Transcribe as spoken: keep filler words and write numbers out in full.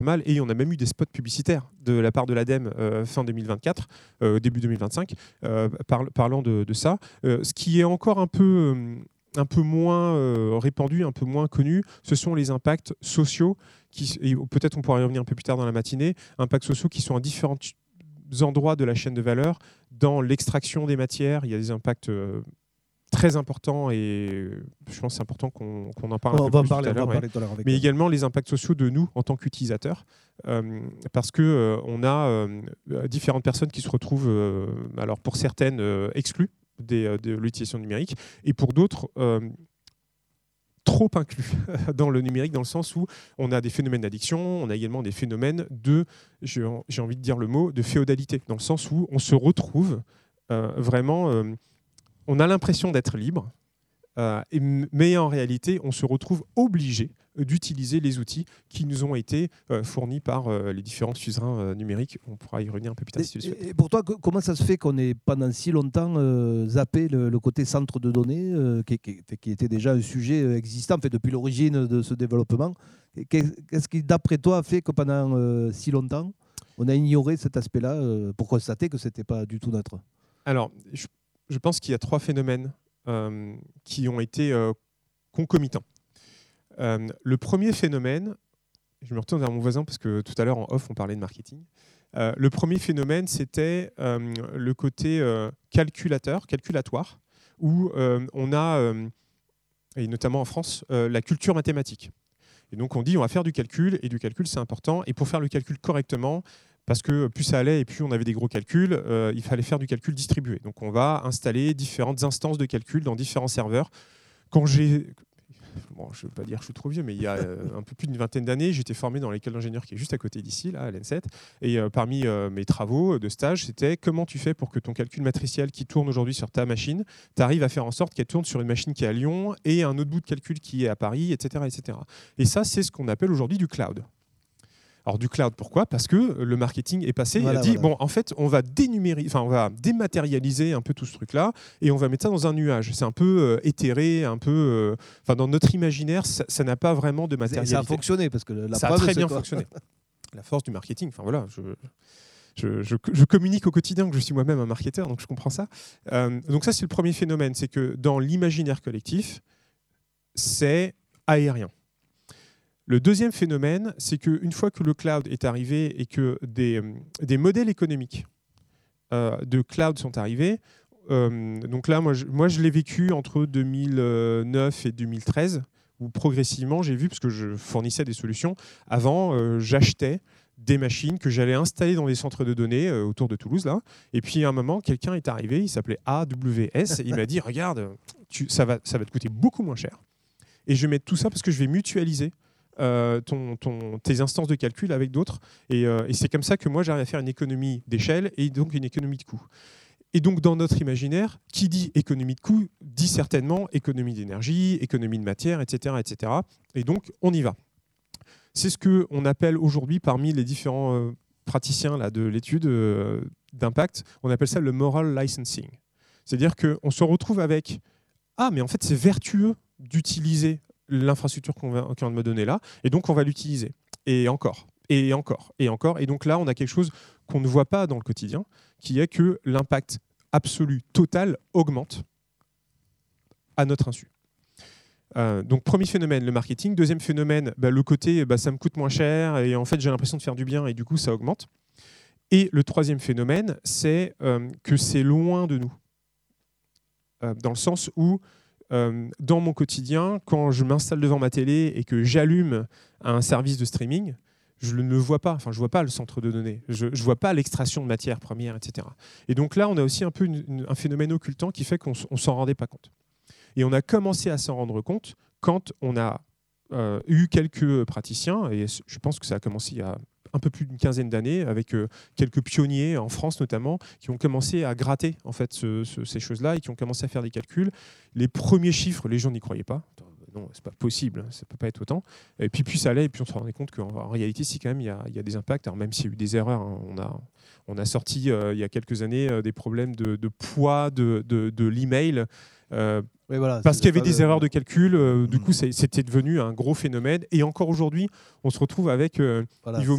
mal, et on a même eu des spots publicitaires de la part de l'ADEME euh, fin deux mille vingt-quatre, euh, début deux mille vingt-cinq, euh, par, parlant de, de ça. Euh, ce qui est encore un peu, euh, un peu moins euh, répandu, un peu moins connu, ce sont les impacts sociaux, qui, et peut-être on pourra y revenir un peu plus tard dans la matinée, impacts sociaux qui sont à différents endroits de la chaîne de valeur. Dans l'extraction des matières, il y a des impacts euh, très important, et je pense que c'est important qu'on qu'on en parle on un peu va plus parler, tout à l'heure. Ouais. Avec Mais également les impacts sociaux de nous en tant qu'utilisateurs, euh, parce qu'on euh, a euh, différentes personnes qui se retrouvent, euh, alors pour certaines, euh, exclues des, de l'utilisation numérique, et pour d'autres, euh, trop inclus dans le numérique, dans le sens où on a des phénomènes d'addiction, on a également des phénomènes de, j'ai envie de dire le mot, de féodalité, dans le sens où on se retrouve euh, vraiment... Euh, on a l'impression d'être libre, euh, mais en réalité, on se retrouve obligé d'utiliser les outils qui nous ont été euh, fournis par euh, les différents suzerains euh, numériques. On pourra y revenir un peu plus tard et, si tu le souhaites. Et pour toi, comment ça se fait qu'on ait pendant si longtemps euh, zappé le, le côté centre de données, euh, qui, qui, qui était déjà un sujet existant en fait, depuis l'origine de ce développement? Qu'est-ce qui, d'après toi, a fait que pendant euh, si longtemps, on a ignoré cet aspect-là euh, pour constater que ce n'était pas du tout neutre? Alors, je, je pense qu'il y a trois phénomènes euh, qui ont été euh, concomitants. Euh, le premier phénomène, je me retourne vers mon voisin parce que tout à l'heure en off on parlait de marketing. Euh, le premier phénomène, c'était euh, le côté euh, calculateur, calculatoire, où euh, on a, euh, et notamment en France, euh, la culture mathématique. Et donc on dit on va faire du calcul, et du calcul c'est important, et pour faire le calcul correctement, parce que plus ça allait et plus on avait des gros calculs, euh, il fallait faire du calcul distribué. Donc on va installer différentes instances de calcul dans différents serveurs. Quand j'ai... Bon, je ne veux pas dire que je suis trop vieux, mais il y a euh, un peu plus d'une vingtaine d'années, j'étais formé dans l'école d'ingénieur qui est juste à côté d'ici, là, à l'E N S E T. Et euh, parmi euh, mes travaux de stage, c'était comment tu fais pour que ton calcul matriciel qui tourne aujourd'hui sur ta machine, tu arrives à faire en sorte qu'elle tourne sur une machine qui est à Lyon et un autre bout de calcul qui est à Paris, et cetera, et cetera. Et ça, c'est ce qu'on appelle aujourd'hui du cloud. Alors du cloud, pourquoi? Parce que le marketing est passé voilà, et a dit, voilà. bon, en fait, on va dénumériser, enfin, on va dématérialiser un peu tout ce truc-là et on va mettre ça dans un nuage. C'est un peu euh, éthéré, un peu... Euh, enfin, dans notre imaginaire, ça n'a pas vraiment de matérialité. Ça a fonctionné, parce que la ça preuve, a très bien quoi. fonctionné. La force du marketing, enfin voilà, je, je, je, je communique au quotidien que je suis moi-même un marketeur, donc je comprends ça. Euh, donc ça, c'est le premier phénomène, c'est que dans l'imaginaire collectif, c'est aérien. Le deuxième phénomène, c'est qu'une fois que le cloud est arrivé et que des, des modèles économiques euh, de cloud sont arrivés, euh, donc là, moi je, moi, je l'ai vécu entre deux mille neuf et deux mille treize, où progressivement, j'ai vu, parce que je fournissais des solutions, avant, euh, j'achetais des machines que j'allais installer dans des centres de données euh, autour de Toulouse, là. Et puis, à un moment, quelqu'un est arrivé, il s'appelait A W S, et il m'a dit, regarde, tu, ça, va, ça va te coûter beaucoup moins cher. Et je vais mettre tout ça parce que je vais mutualiser Euh, ton, ton, tes instances de calcul avec d'autres. Et, euh, et c'est comme ça que moi, j'arrive à faire une économie d'échelle et donc une économie de coût. Et donc, dans notre imaginaire, qui dit économie de coût, dit certainement économie d'énergie, économie de matière, et cetera, et cetera. Et donc, on y va. C'est ce qu'on appelle aujourd'hui, parmi les différents euh, praticiens là, de l'étude euh, d'impact, on appelle ça le moral licensing. C'est-à-dire qu'on se retrouve avec « Ah, mais en fait, c'est vertueux d'utiliser l'infrastructure qu'on vient, qu'on vient de me donner là, et donc on va l'utiliser. Et encore, et encore, et encore. Et donc là, on a quelque chose qu'on ne voit pas dans le quotidien, qui est que l'impact absolu, total, augmente à notre insu. Euh, donc premier phénomène, le marketing. Deuxième phénomène, bah, le côté, bah, ça me coûte moins cher, et en fait, j'ai l'impression de faire du bien, et du coup, ça augmente. Et le troisième phénomène, c'est euh, que c'est loin de nous. Euh, dans le sens où Euh, dans mon quotidien, quand je m'installe devant ma télé et que j'allume un service de streaming, je ne le vois pas. Enfin, je ne vois pas le centre de données. Je ne vois pas l'extraction de matières premières, et cetera. Et donc là, on a aussi un peu une, une, un phénomène occultant qui fait qu'on ne s'en rendait pas compte. Et on a commencé à s'en rendre compte quand on a euh, eu quelques praticiens, et je pense que ça a commencé il y a un peu plus d'une quinzaine d'années, avec euh, quelques pionniers en France notamment, qui ont commencé à gratter en fait, ce, ce, ces choses-là et qui ont commencé à faire des calculs. Les premiers chiffres, les gens n'y croyaient pas. non, c'est pas possible, ça peut pas être autant. Et puis, puis ça allait, et puis on se rendait compte qu'en en réalité, si quand même, il y a, il y a des impacts. Alors même s'il y a eu des erreurs, hein, on a, on a sorti euh, il y a quelques années euh, des problèmes de, de poids de, de, de l'email. Euh, Oui, voilà, parce qu'il y avait pas des de... erreurs de calcul, euh, mmh. du coup, c'était devenu un gros phénomène. Et encore aujourd'hui, on se retrouve avec. Euh, voilà, il vaut